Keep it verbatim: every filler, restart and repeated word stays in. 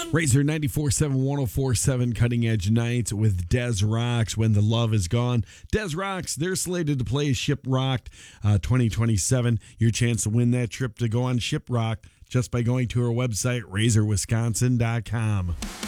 Razor ninety-four point seven, one oh four point seven Cutting Edge Nights with Des Rocks, When the Love Is Gone. Des Rocks, they're slated to play Shiprocked uh, twenty twenty-seven. Your chance to win that trip to go on Shiprocked just by going to our website, razor wisconsin dot com.